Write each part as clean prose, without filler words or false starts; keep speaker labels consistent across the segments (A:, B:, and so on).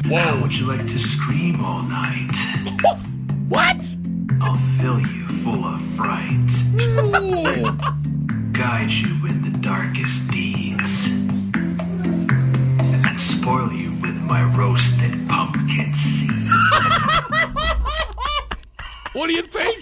A: How would you like to scream all night?
B: What?
A: I'll fill you full of fright. Guide you in the darkest deeds. And spoil you with my roasted pumpkin seeds.
C: What do you think?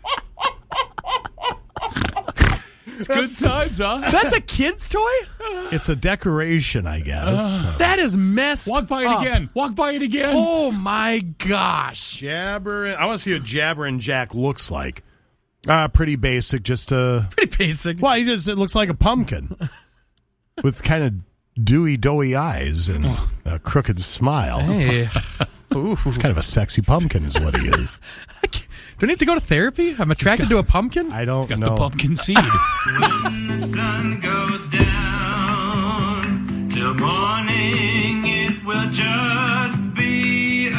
C: It's good times, huh?
B: That's a kid's toy?
D: It's a decoration, I guess.
B: That is messed up.
C: Walk by it again. Walk by it again.
B: Oh, my gosh.
D: Jabber. I want to see what Jabber and Jack looks like. Pretty basic, just a...
B: Pretty basic.
D: Well, it looks like a pumpkin with kind of dewy, doughy eyes and a crooked smile.
B: Hey.
D: It's kind of a sexy pumpkin is what he is.
B: Do I need to go to therapy? I'm attracted to a pumpkin?
D: I don't
C: Got
D: know.
C: the pumpkin seed.
A: When the sun goes down, till morning it will just be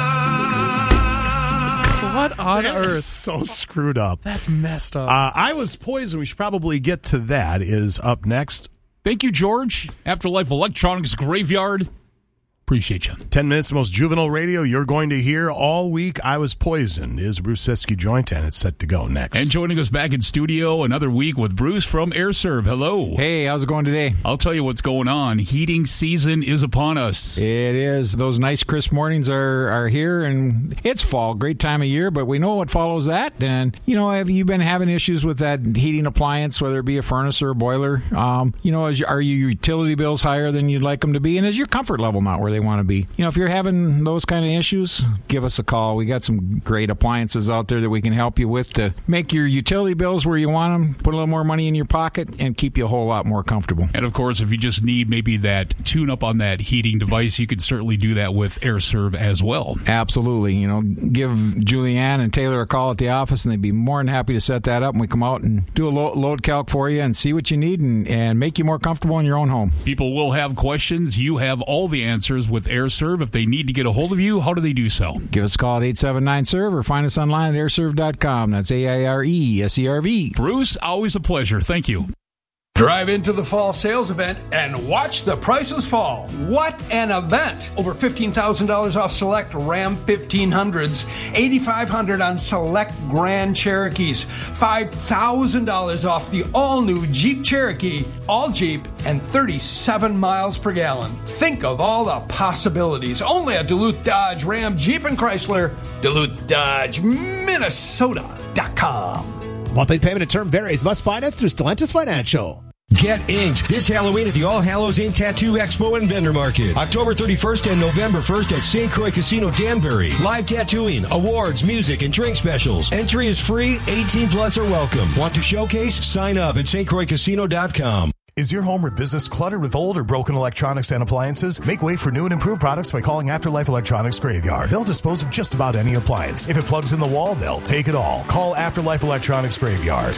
A: us.
B: What on
D: That is
B: earth?
D: so screwed up.
B: That's messed up.
D: I Was Poisoned. We should probably get to that. Is up next.
C: Thank you, George. Afterlife Electronics Graveyard. Appreciate you.
D: 10 minutes, the most juvenile radio you're going to hear all week. I Was Poisoned is Bruce Siskey joint, and it's set to go next.
C: And joining us back in studio another week with Bruce from AirServe. Hello.
E: Hey, how's it going today?
C: I'll tell you what's going on. Heating season is upon us.
E: It is. Those nice crisp mornings are here, and it's fall. Great time of year, but we know what follows that. And, have you been having issues with that heating appliance, whether it be a are a boiler? Are your utility bills higher than you'd like them to be? And is your comfort level not where they want to be? If you're having those kind of issues, give us a call. We got some great appliances out there that we can help you with to make your utility bills where you want them, put a little more money in your pocket, and keep you a whole lot more comfortable.
C: And, of course, if you just need maybe that tune-up on that heating device, you can certainly do that with AirServe as well.
E: Absolutely. Give Julianne and Taylor a call at the office, and they'd be more than happy to set that up, and we come out and do a load calc for you and see what you need and make you more comfortable in your own home.
C: People will have questions. You have all the answers with AirServe. If they need to get a hold of you, how do they do so?
E: Give us a call at 879-SERVE or find us online at airserve.com. That's AIRESERV.
C: Bruce, always a pleasure. Thank you.
F: Drive into the fall sales event and watch the prices fall. What an event! Over $15,000 off select Ram 1500s, $8,500 on select Grand Cherokees, $5,000 off the all-new Jeep Cherokee, all Jeep, and 37 miles per gallon. Think of all the possibilities. Only at Duluth Dodge, Ram, Jeep, and Chrysler. Duluth Dodge, Minnesota.com.
G: Monthly payment and term varies. Must finance through Stellantis Financial.
H: Get inked this Halloween at the All Hallows Ink Tattoo Expo and Vendor Market. October 31st and November 1st at St. Croix Casino Danbury. Live tattooing, awards, music, and drink specials. Entry is free. 18 plus are welcome. Want to showcase? Sign up at stcroixcasino.com.
I: Is your home or business cluttered with old or broken electronics and appliances? Make way for new and improved products by calling Afterlife Electronics Graveyard. They'll dispose of just about any appliance. If it plugs in the wall, they'll take it all. Call Afterlife Electronics Graveyard,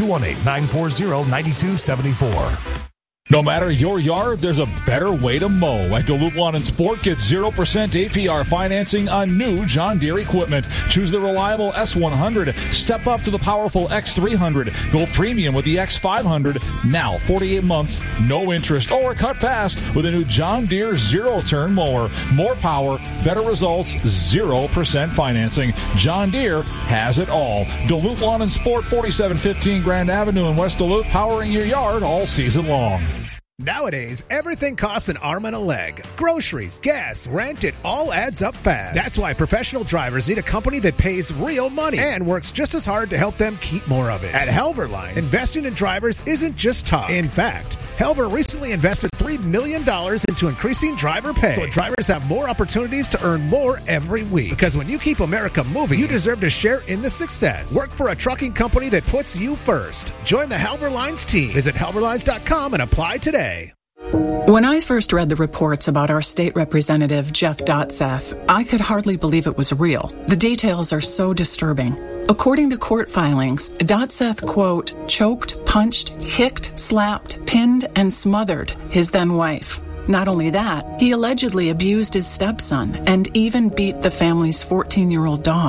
I: 218-940-9274.
J: No matter your yard, there's a better way to mow. At Duluth Lawn and Sport, get 0% APR financing on new John Deere equipment. Choose the reliable S100. Step up to the powerful X300. Go premium with the X500. Now, 48 months, no interest. Or cut fast with a new John Deere zero-turn mower. More power, better results, 0% financing. John Deere has it all. Duluth Lawn and Sport, 4715 Grand Avenue in West Duluth, powering your yard all season long.
G: Nowadays, everything costs an arm and a leg. Groceries, gas, rent, it all adds up fast. That's why professional drivers need a company that pays real money and works just as hard to help them keep more of it. At Helver Lines, investing in drivers isn't just talk. In fact, Helver recently invested $3 million into increasing driver pay so drivers have more opportunities to earn more every week. Because when you keep America moving, you deserve to share in the success. Work for a trucking company that puts you first. Join the Helver Lines team. Visit helverlines.com and apply today.
K: When I first read the reports about our state representative, Jeff Dotseth, I could hardly believe it was real. The details are so disturbing. According to court filings, Dotseth, quote, choked, punched, kicked, slapped, pinned, and smothered his then-wife. Not only that, he allegedly abused his stepson and even beat the family's 14-year-old dog.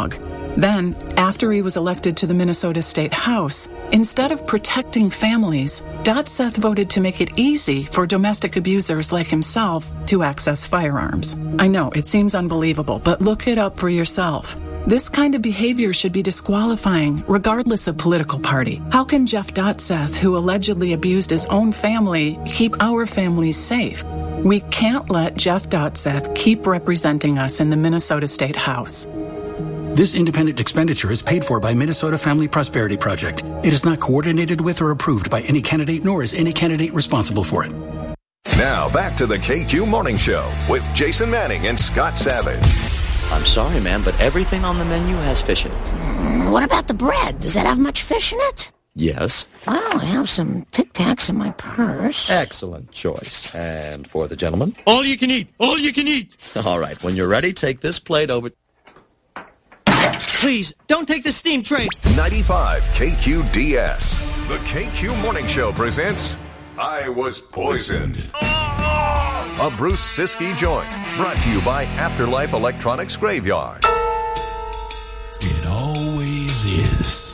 K: Then, after he was elected to the Minnesota State House, instead of protecting families, Dotseth voted to make it easy for domestic abusers like himself to access firearms. I know, it seems unbelievable, but look it up for yourself. This kind of behavior should be disqualifying, regardless of political party. How can Jeff Dotseth, who allegedly abused his own family, keep our families safe? We can't let Jeff Dotseth keep representing us in the Minnesota State House.
L: This independent expenditure is paid for by Minnesota Family Prosperity Project. It is not coordinated with or approved by any candidate, nor is any candidate responsible for it.
M: Now, back to the KQ Morning Show with Jason Manning and Scott Savage.
N: I'm sorry, ma'am, but everything on the menu has fish in it.
O: What about the bread? Does that have much fish in it?
N: Yes.
O: Well, I have some Tic Tacs in my purse.
N: Excellent choice. And for the gentleman?
P: All you can eat. All you can eat.
N: All right. When you're ready, take this plate over.
P: Please, don't take the steam tray.
M: 95 KQDS. The KQ Morning Show presents I Was Poisoned. A Bruce Siskey joint. Brought to you by Afterlife Electronics Graveyard.
C: It always is.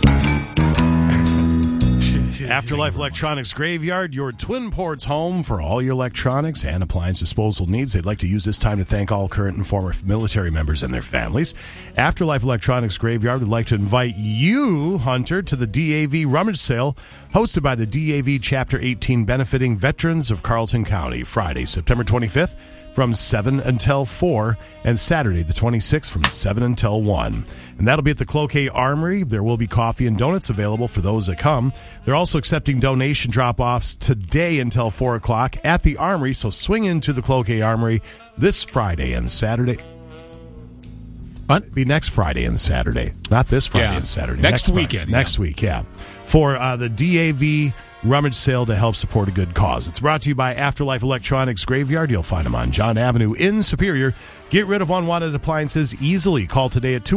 D: Afterlife Electronics Graveyard, your Twin Ports home for all your electronics and appliance disposal needs. They'd like to use this time to thank all current and former military members and their families. Afterlife Electronics Graveyard would like to invite you, Hunter, to the DAV Rummage Sale hosted by the DAV Chapter 18 benefiting veterans of Carleton County, Friday, September 25th from 7 until 4, and Saturday the 26th from 7 until 1. And that'll be at the Cloquet Armory. There will be coffee and donuts available for those that come. They're also accepting donation drop-offs today until 4 o'clock at the Armory, so swing into the Cloquet Armory this Friday and Saturday. What? It'll be next Friday and Saturday. Not this Friday and Saturday.
C: Next weekend.
D: Next week, yeah. For the DAV Rummage Sale to help support a good cause. It's brought to you by Afterlife Electronics Graveyard. You'll find them on John Avenue in Superior. Get rid of unwanted appliances easily. Call today at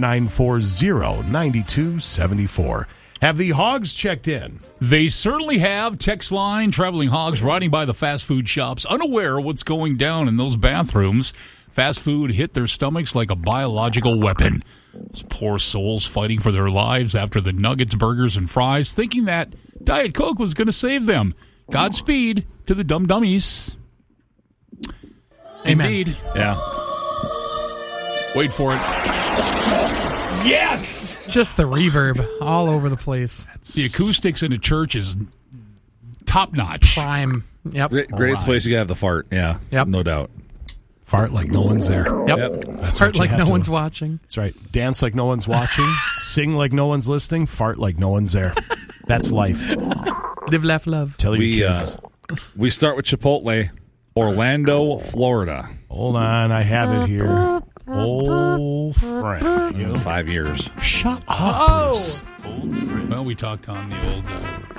D: 218-940-9274. Have the hogs checked in?
C: They certainly have. Text line, traveling hogs riding by the fast food shops, unaware of what's going down in those bathrooms. Fast food hit their stomachs like a biological weapon. Those poor souls fighting for their lives after the nuggets, burgers, and fries, thinking that Diet Coke was going to save them. Godspeed to the dumb dummies.
B: Amen.
C: Indeed.
J: Yeah.
C: Wait for it. Yes!
B: Just the reverb all over the place.
C: The acoustics in a church is top-notch.
B: Prime. Yep.
J: Greatest place you can have the fart. Yeah.
B: Yep.
J: No doubt.
D: Fart like no one's there.
B: Yep.
D: That's
B: Fart
D: what you
B: like
D: have
B: no
D: to-
B: one's watching.
D: That's right. Dance like no one's watching. Sing like no one's listening. Fart like no one's there. That's life.
B: Live, laugh, love.
D: Tell your kids.
J: We start with Chipotle, Orlando, Florida.
D: Hold on, I have it here. Old friend. You.
J: 5 years.
D: Shut up, Bruce.
C: Well, we talked on the old...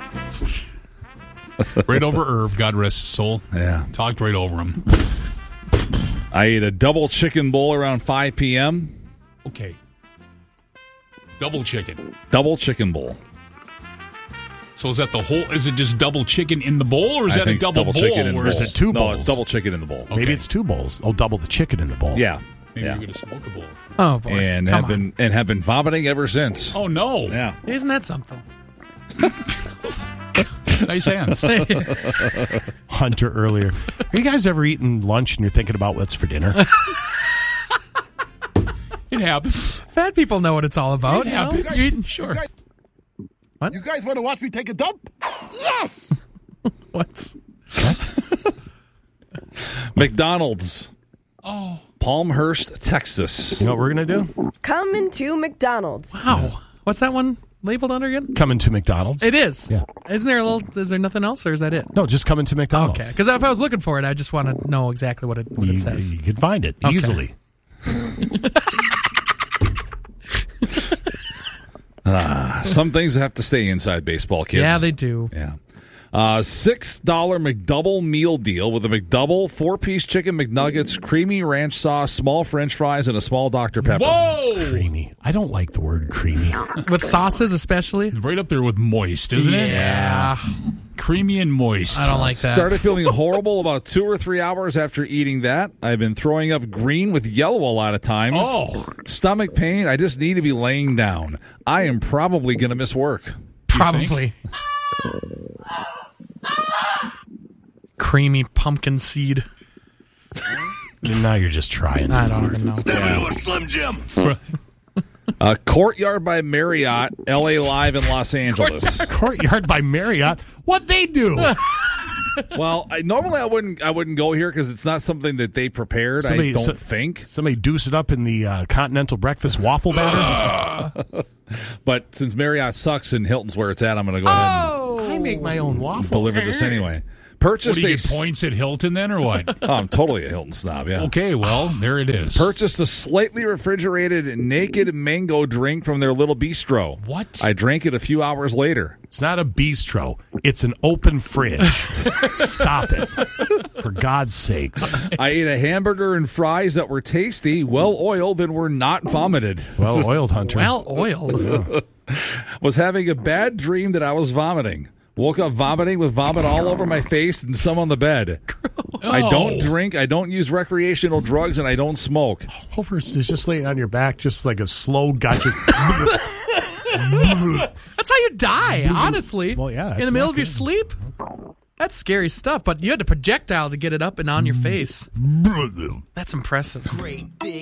C: right over Irv, God rest his soul.
J: Yeah.
C: Talked right over him.
J: I ate a double chicken bowl around 5 p.m.
C: Okay. Double chicken.
J: Double chicken bowl.
C: So is that the whole... Is it just double chicken in the bowl, or is
J: I
C: that a
J: think it's
C: double bowl?
J: chicken in the
C: Or
J: bowl.
C: is
D: Is it two
J: No,
D: bowls?
J: it's double chicken in the bowl.
C: Okay.
D: Maybe it's two bowls. Oh, double the chicken in the bowl.
J: Yeah.
C: Maybe
J: yeah.
C: you're going to smoke a bowl.
B: Oh, boy.
J: And
B: Come
J: have been vomiting ever since.
C: Oh, no.
J: Yeah.
B: Isn't that something?
C: Nice hands.
D: Hunter earlier. Are you guys ever eating lunch and you're thinking about what's for dinner?
C: It happens.
B: Fat people know what it's all about.
C: It
B: you know?
C: happens.
B: You're eating-
C: Sure.
B: What?
Q: You guys want to watch me take a dump?
O: Yes.
B: What?
J: McDonald's.
C: Oh.
J: Palmhurst, Texas.
D: You know what we're going to do?
R: Coming to McDonald's.
B: Wow. What's that one labeled under again?
D: Coming to McDonald's.
B: It is.
D: Yeah.
B: Isn't there a little... Is there nothing else, or is that it?
D: No, just coming to McDonald's.
B: Okay. Because if I was looking for it, I just want to know exactly what it says.
D: You could find it
B: Okay.
D: easily.
J: Some things have to stay inside baseball, kids.
B: Yeah, they do.
J: Yeah. $6 McDouble meal deal with a McDouble, 4-piece chicken McNuggets, creamy ranch sauce, small French fries, and a small Dr. Pepper.
C: Whoa!
D: Creamy. I don't like the word creamy.
B: With sauces, especially.
C: Right up there with moist, isn't it?
B: Yeah.
C: Creamy and moist.
B: I don't like that.
J: Started feeling horrible about 2 or 3 hours after eating that. I've been throwing up green with yellow a lot of times.
C: Oh.
J: Stomach pain. I just need to be laying down. I am probably going to miss work.
B: Probably. Creamy pumpkin seed.
D: Now you're just trying.
B: I don't even know.
M: Step into a Slim Jim.
J: Courtyard by Marriott, LA Live in Los Angeles.
D: Courtyard by Marriott. What they do?
J: Well, normally I wouldn't go here because it's not something that they prepared. I don't think
D: somebody deuce it up in the continental breakfast waffle batter.
J: But since Marriott sucks and Hilton's where it's at, I'm going to go ahead and
D: I make my own waffle.
J: deliver this anyway.
C: What, do you get points at Hilton then, or what?
J: Oh, I'm totally a Hilton snob, yeah.
C: Okay, well, there it is.
J: Purchased a slightly refrigerated naked mango drink from their little bistro.
C: What?
J: I drank it a few hours later.
D: It's not a bistro. It's an open fridge. Stop it. For God's sakes.
J: I ate a hamburger and fries that were tasty, well-oiled, and were not vomited.
D: Well-oiled, Hunter.
B: Well-oiled.
J: Was having a bad dream that I was vomiting. Woke up vomiting with vomit all over my face and some on the bed.
C: Oh.
J: I don't drink, I don't use recreational drugs, and I don't smoke.
D: Over is just laying on your back, just like a slow gotcha.
B: That's how you die, honestly.
D: Well, yeah.
B: In the middle of your sleep? That's scary stuff, but you had to projectile to get it up and on your face. That's impressive.
Q: Great big